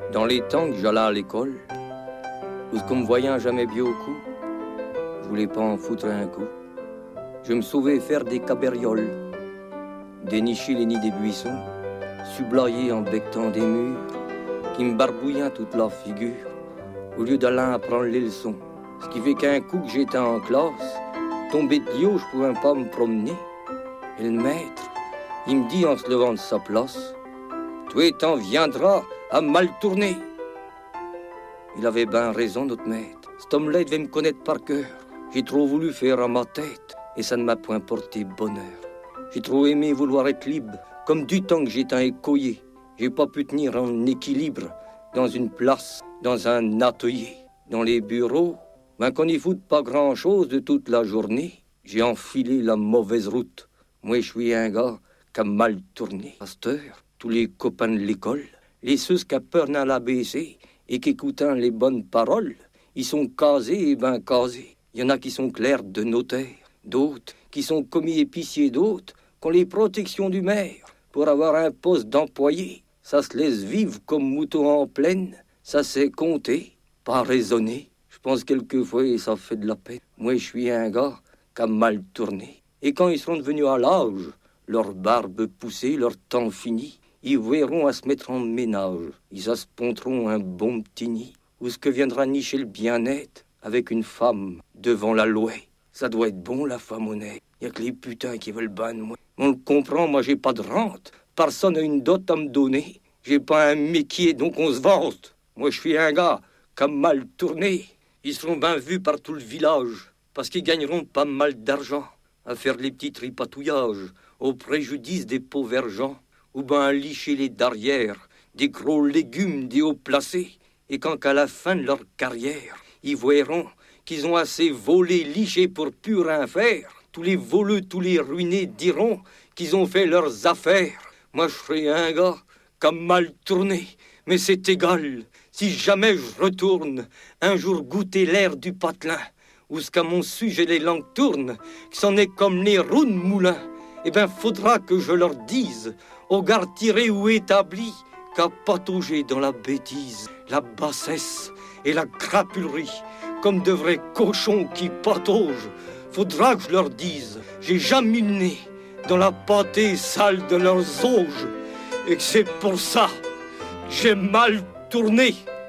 Dans les temps que j'allais à l'école, où ce qu'on me voyait jamais bien au cou, je voulais pas en foutre un coup. Je me sauvais faire des cabrioles, dénicher les nids des buissons, sublayer en bectant des murs, qui me barbouillaient toute la figure, au lieu d'aller apprendre les leçons. Ce qui fait qu'un coup que j'étais en classe, tombé de Dieu, je pouvais pas me promener. Et le maître, il me dit en se levant de sa place, « Toi, t'en viendras à mal tourner. » Il avait bien raison, notre maître. Cet homme-là, il devait me connaître par cœur. J'ai trop voulu faire à ma tête, et ça ne m'a point porté bonheur. J'ai trop aimé vouloir être libre, comme du temps que j'étais un écoyer. J'ai pas pu tenir en équilibre dans une place, dans un atelier, dans les bureaux. Ben qu'on n'y foute pas grand-chose de toute la journée, j'ai enfilé la mauvaise route. Moi, je suis un gars qui a mal tourné. À cette heure, tous les copains de l'école, les ceux qui ont peur dans l'ABC et qui écoutent les bonnes paroles, ils sont casés et ben casés. Il y en a qui sont clercs de notaire, d'autres qui sont commis épiciers, d'autres qui ont les protections du maire. Pour avoir un poste d'employé, ça se laisse vivre comme mouton en plaine, ça sait compter, pas raisonner. Je pense quelquefois et ça fait de la peine. Moi, je suis un gars qui a mal tourné. Et quand ils seront devenus à l'âge, leur barbe poussée, leur temps fini, ils verront à se mettre en ménage. Ils asponteront un bon petit nid, où ce que viendra nicher le bien-être avec une femme devant la loi. Ça doit être bon, la femme honnête. Il n'y a que les putains qui veulent ban de moi. On le comprend, moi j'ai pas de rente. Personne n'a une dot à me donner. J'ai pas un métier, donc on se vante. Moi je suis un gars qui a mal tourné. Ils seront bien vus par tout le village, parce qu'ils gagneront pas mal d'argent à faire les petits tripatouillages au préjudice des pauvres gens, ou ben à licher les derrières des gros légumes des hauts placés, et quand qu'à la fin de leur carrière, ils verront qu'ils ont assez volé, liché pour plus rien faire, tous les voleux, tous les ruinés diront qu'ils ont fait leurs affaires. Moi je serai un gars qui a mal tourné, mais c'est égal. Si jamais je retourne un jour goûter l'air du patelin, où ce qu'à mon sujet les langues tournent, que c'en est comme les roues de moulin, eh ben faudra que je leur dise, aux gardes tirés ou établis, qu'à patauger dans la bêtise, la bassesse et la crapulerie, comme de vrais cochons qui pataugent, faudra que je leur dise, j'ai jamais mis le nez dans la pâtée sale de leurs auges, et que c'est pour ça que j'ai mal tourné.